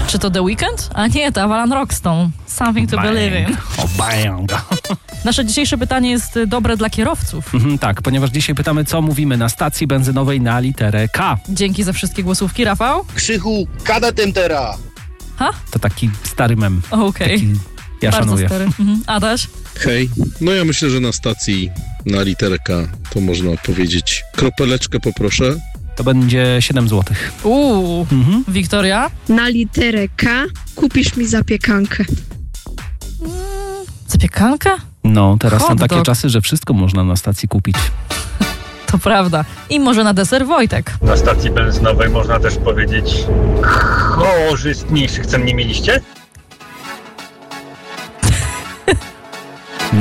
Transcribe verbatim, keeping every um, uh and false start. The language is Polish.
Czy to The Weeknd? A nie, to Avalon Rockstone. Something to Bang. believe in. O, bang. Nasze dzisiejsze pytanie jest dobre dla kierowców. Mhm, tak, ponieważ dzisiaj pytamy, co mówimy na stacji benzynowej na literę K. Dzięki za wszystkie głosówki, Rafał. Krzychu, kada tempera. Ha? To taki stary mem. Okej. Taki ja Bardzo szanuję. stary. Mhm. Adaś? Hej, no ja myślę, że na stacji na literę K to można powiedzieć kropeleczkę poproszę. To będzie siedem złotych. Uuu. Mhm. Wiktoria? Na literę K kupisz mi zapiekankę. Zapiekanka? No, teraz Hot są takie dog. czasy, że wszystko można na stacji kupić. To prawda. I może na deser Wojtek. Na stacji benzynowej można też powiedzieć korzystniejszych cen nie mieliście?